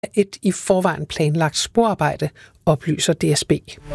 et i forvejen planlagt sporarbejde, oplyser DSB.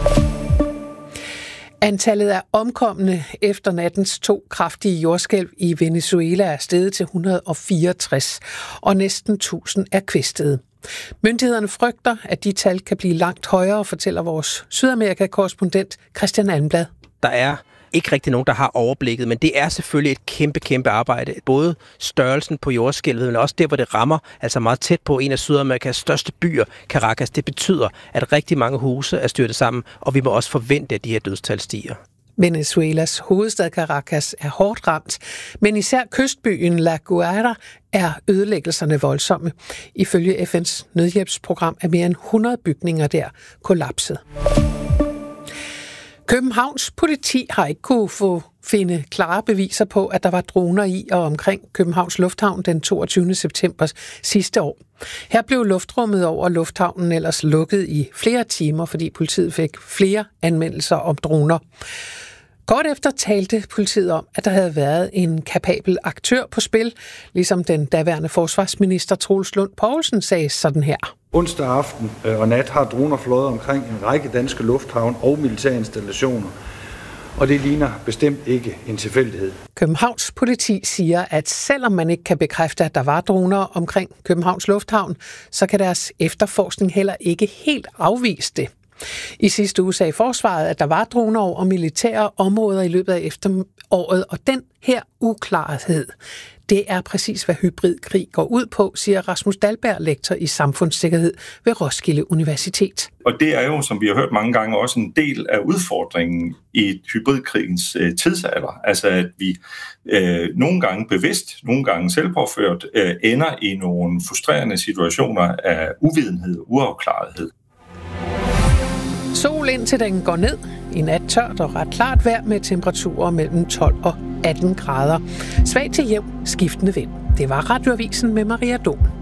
Antallet af omkomne efter nattens 2 kraftige jordskælv i Venezuela er steget til 164, og næsten 1000 er kvæstede. Myndighederne frygter, at de tal kan blive langt højere, fortæller vores Sydamerika-korrespondent Christian Almblad. Der er ikke rigtig nogen, der har overblikket, men det er selvfølgelig et kæmpe arbejde. Både størrelsen på jordskælvet, men også der, hvor det rammer, altså meget tæt på en af Sydamerikas største byer, Caracas. Det betyder, at rigtig mange huse er styrtet sammen, og vi må også forvente, at de her dødstal stiger. Venezuelas hovedstad Caracas er hårdt ramt, men især kystbyen La Guaira er ødelæggelserne voldsomme. Ifølge FN's nødhjælpsprogram er mere end 100 bygninger der kollapset. Københavns politi har ikke kunne finde klare beviser på, at der var droner i og omkring Københavns Lufthavn den 22. september sidste år. Her blev luftrummet over lufthavnen ellers lukket i flere timer, fordi politiet fik flere anmeldelser om droner. Kort efter talte politiet om, at der havde været en kapabel aktør på spil, ligesom den daværende forsvarsminister Troels Lund Poulsen sagde sådan her. Onsdag aften og nat har droner fløjet omkring en række danske lufthavne og militære installationer, og det ligner bestemt ikke en tilfældighed. Københavns politi siger, at selvom man ikke kan bekræfte, at der var droner omkring Københavns Lufthavn, så kan deres efterforskning heller ikke helt afvise det. I sidste uge sagde forsvaret, at der var droner over militære områder i løbet af efteråret, og den her uklarhed, det er præcis, hvad hybridkrig går ud på, siger Rasmus Dahlberg, lektor i samfundssikkerhed ved Roskilde Universitet. Og det er jo, som vi har hørt mange gange, også en del af udfordringen i hybridkrigens tidsalder. Altså at vi nogle gange bevidst, nogle gange selvpåført, ender i nogle frustrerende situationer af uvidenhed og uafklarethed. Sol indtil den går ned. I nat tørt og ret klart vejr med temperaturer mellem 12 og 18 grader. Svag til jævn skiftende vind. Det var Radioavisen med Maria Dom.